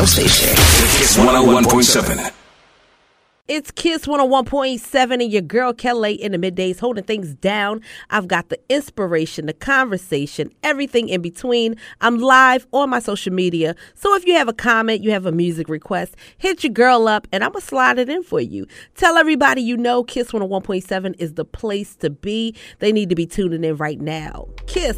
radio station. Kiss 101.7. It's Kiss 101.7 and your girl Kelly in the middays holding things down. I've got the inspiration, the conversation, everything in between. I'm live on my social media. So if you have a comment, you have a music request, hit your girl up and I'm going to slide it in for you. Tell everybody you know Kiss 101.7 is the place to be. They need to be tuning in right now. Kiss